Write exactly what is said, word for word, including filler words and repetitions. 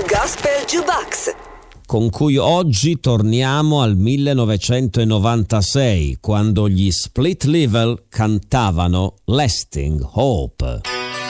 Gospel Jukebox, con cui oggi torniamo al millenovecentonovantasei, quando gli Split Level cantavano Lasting Hope.